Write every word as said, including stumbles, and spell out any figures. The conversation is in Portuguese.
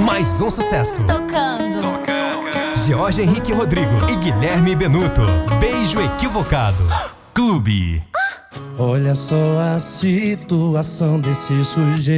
Mais um sucesso. Tocando. Jorge Henrique Rodrigo e Guilherme Benuto. Beijo Equivocado. Clube. Olha só a situação desse sujeito.